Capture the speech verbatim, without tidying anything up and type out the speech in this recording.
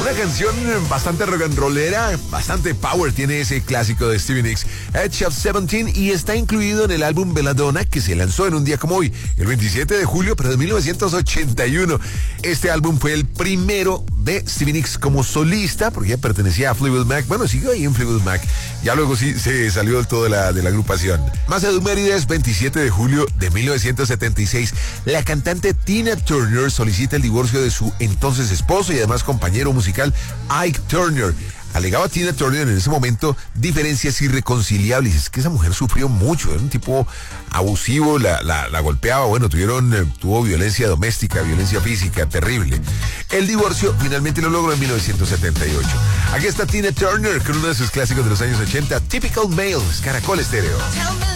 Una canción bastante rock and rollera, bastante power tiene ese clásico de Stevie Nicks, Edge of Seventeen, y está incluido en el álbum Belladonna, que se lanzó en un día como hoy, el veintisiete de julio, pero de mil novecientos ochenta y uno. Este álbum fue el primero de Stevie Nicks como solista, porque ya pertenecía a Fleetwood Mac. Bueno, siguió ahí en Fleetwood Mac. Ya luego sí se salió del todo de la, de la agrupación. Más Edumérides, veintisiete de julio de mil novecientos setenta y seis. La cantante Tina Turner solicita el divorcio de su entonces esposo y además compañero musical Ike Turner. Alegaba Tina Turner en ese momento diferencias irreconciliables. Es que esa mujer sufrió mucho, era un tipo abusivo, la, la, la golpeaba, bueno, tuvieron, eh, tuvo violencia doméstica, violencia física, terrible. El divorcio finalmente lo logró en mil novecientos setenta y ocho. Aquí está Tina Turner con uno de sus clásicos de los años ochenta, Typical Male, Caracol Estéreo.